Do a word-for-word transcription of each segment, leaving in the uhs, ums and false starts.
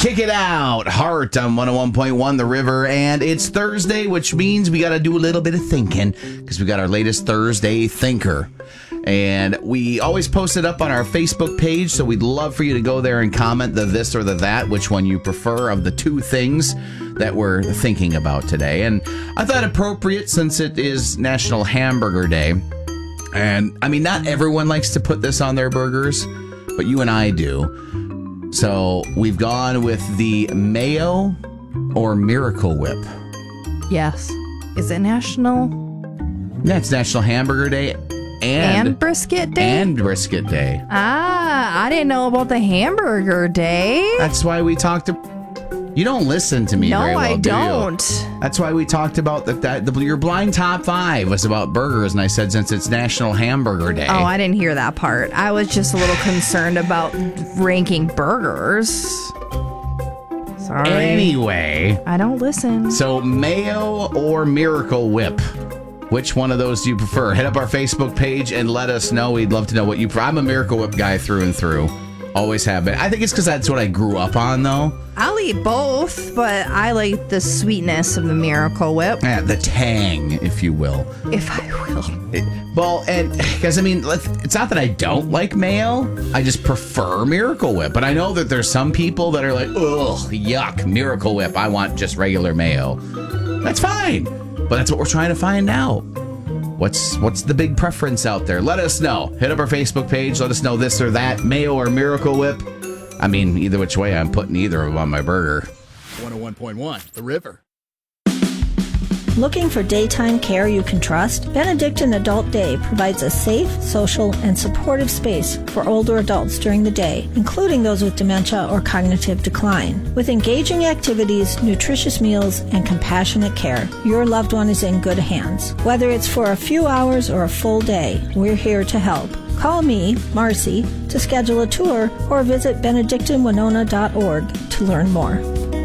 Kick it out. Heart on one oh one point one The River. And it's Thursday, which means we got to do a little bit of thinking because we got our latest Thursday Thinker. And we always post it up on our Facebook page, so we'd love for you to go there and comment the this or the that, which one you prefer of the two things that we're thinking about today. And I thought appropriate since it is National Hamburger Day. And I mean, not everyone likes to put this on their burgers, but you and I do. So we've gone with the mayo or Miracle Whip. Yes. Is it National? Yeah, it's National Hamburger Day and, and Brisket Day? And Brisket Day. Ah, I didn't know about the Hamburger Day. That's why we talked to... You don't listen to me no, very well, I do don't. You? That's why we talked about that. that the, your blind top five was about burgers, and I said since it's National Hamburger Day. Oh, I didn't hear that part. I was just a little concerned about ranking burgers. Sorry. Anyway. I don't listen. So, mayo or Miracle Whip? Which one of those do you prefer? Hit up our Facebook page and let us know. We'd love to know what you prefer. I'm a Miracle Whip guy through and through. Always have been. I think it's because that's what I grew up on, though. I'll eat both, but I like the sweetness of the Miracle Whip. Yeah, the tang, if you will. If I will. It, well, and because, I mean, it's not that I don't like mayo. I just prefer Miracle Whip. But I know that there's some people that are like, ugh, yuck, Miracle Whip. I want just regular mayo. That's fine. But that's what we're trying to find out. What's what's the big preference out there? Let us know. Hit up our Facebook page. Let us know this or that. Mayo or Miracle Whip. I mean, either which way, I'm putting either of them on my burger. one oh one point one The River. Looking for daytime care you can trust? Benedictine Adult Day provides a safe, social, and supportive space for older adults during the day, including those with dementia or cognitive decline. With engaging activities, nutritious meals, and compassionate care, your loved one is in good hands. Whether it's for a few hours or a full day, we're here to help. Call me, Marcy, to schedule a tour or visit benedictine winona dot org to learn more.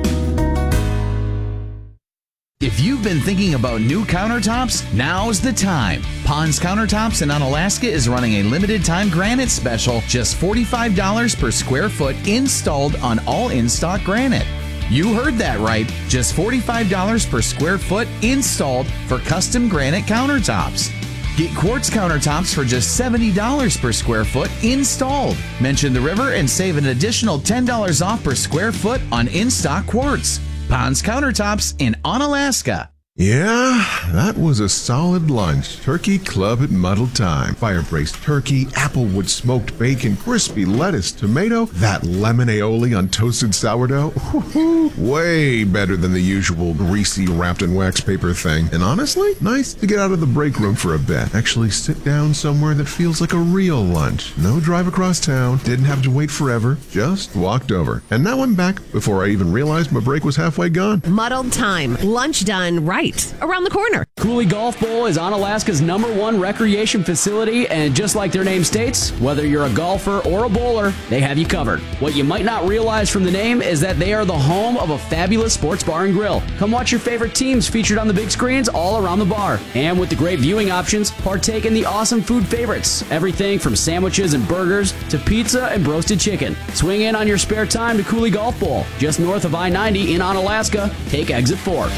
If you've been thinking about new countertops, now's the time. Pond's Countertops in Onalaska is running a limited time granite special, just forty-five dollars per square foot installed on all in-stock granite. You heard that right, just forty-five dollars per square foot installed for custom granite countertops. Get quartz countertops for just seventy dollars per square foot installed. Mention the river and save an additional ten dollars off per square foot on in-stock quartz. Pond's Countertops in Onalaska. Yeah, that was a solid lunch. Turkey Club at Muddle Time. Fire-braised turkey, applewood smoked bacon, crispy lettuce, tomato, that lemon aioli on toasted sourdough. Woo-hoo, way better than the usual greasy wrapped in wax paper thing. And honestly, nice to get out of the break room for a bit. Actually sit down somewhere that feels like a real lunch. No drive across town, didn't have to wait forever, just walked over. And now I'm back before I even realized my break was halfway gone. Muddled Time. Lunch done right around the corner. Cooley Golf Bowl is Onalaska's number one recreation facility, and just like their name states, whether you're a golfer or a bowler, they have you covered. What you might not realize from the name is that they are the home of a fabulous sports bar and grill. Come watch your favorite teams featured on the big screens all around the bar. And with the great viewing options, partake in the awesome food favorites. Everything from sandwiches and burgers to pizza and roasted chicken. Swing in on your spare time to Cooley Golf Bowl, just north of I ninety in Onalaska. Take exit four.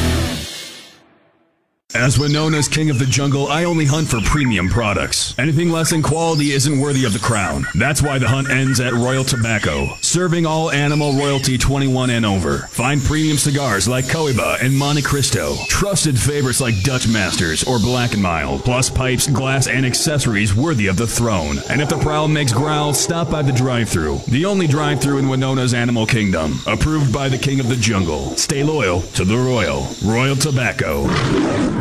As Winona's king of the jungle, I only hunt for premium products. Anything less in quality isn't worthy of the crown. That's why the hunt ends at Royal Tobacco, serving all animal royalty twenty-one and over. Find premium cigars like Cohiba and Monte Cristo, trusted favorites like Dutch Masters or Black and Mild, plus pipes, glass, and accessories worthy of the throne. And if the prowl makes growl, stop by the drive-thru, the only drive-thru in Winona's animal kingdom, approved by the king of the jungle. Stay loyal to the royal. Royal Tobacco.